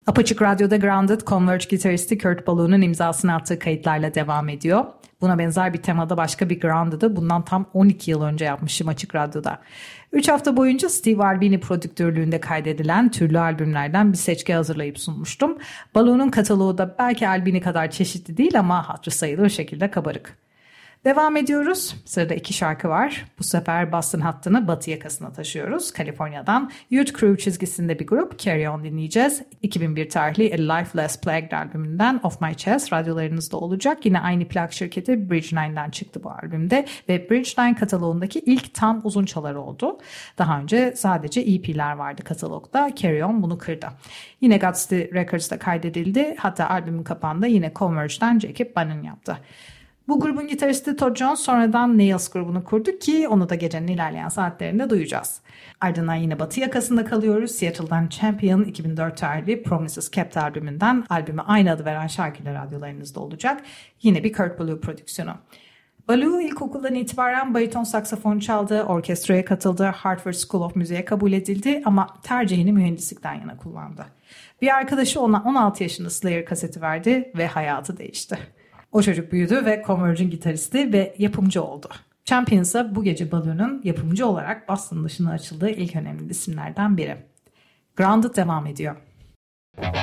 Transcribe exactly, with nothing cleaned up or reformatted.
Apaçık Radyo'da Grounded, Converge gitaristi Kurt Ballou'nun imzasını attığı kayıtlarla devam ediyor. Buna benzer bir temada başka bir Grounded'ı bundan tam on iki yıl önce yapmışım Açık Radyo'da. üç hafta boyunca Steve Albini prodüktörlüğünde kaydedilen türlü albümlerden bir seçki hazırlayıp sunmuştum. Ballou'nun kataloğu da belki Albini kadar çeşitli değil ama hatırı sayılır şekilde kabarık. Devam ediyoruz. Sırada iki şarkı var. Bu sefer Boston hattını batı yakasına taşıyoruz. Kaliforniya'dan Youth Crew çizgisinde bir grup Carry On dinleyeceğiz. iki bin bir tarihli A Life Less Plagued albümünden Off My Chest radyolarınızda olacak. Yine aynı plak şirketi Bridge Nine'den çıktı bu albümde ve Bridge Nine kataloğundaki ilk tam uzun çalar oldu. Daha önce sadece E P'ler vardı katalogda. Carry On bunu kırdı. Yine Gutsty Records'ta kaydedildi. Hatta albümün kapağında yine Converge'den Jacob Bunyan yaptı. Bu grubun gitaristi Todd Jones sonradan Nails grubunu kurdu ki onu da gecenin ilerleyen saatlerinde duyacağız. Ardından yine batı yakasında kalıyoruz. Seattle'dan Champion iki bin dört tarihli Promises Kept albümünden albüme aynı adı veren şarkıyla radyolarınızda olacak. Yine bir Kurt Ballou prodüksiyonu. Ballou ilkokuldan itibaren bariton saksafon çaldı, orkestraya katıldı, Hartford School of Music'e kabul edildi ama tercihini mühendislikten yana kullandı. Bir arkadaşı ona on altı yaşında Slayer kaseti verdi ve hayatı değişti. O çocuk büyüdü ve Converge'in gitaristi ve yapımcı oldu. Champion ise bu gece Ballou'nun yapımcı olarak Boston dışına açıldığı ilk önemli isimlerden biri. Grounded devam ediyor.